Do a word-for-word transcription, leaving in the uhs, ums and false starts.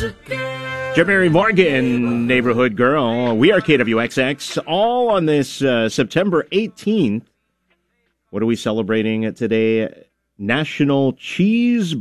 Mary Morgan, Neighborhood Girl. We are K W X X, all on this uh, September eighteenth. What are we celebrating today? National Cheese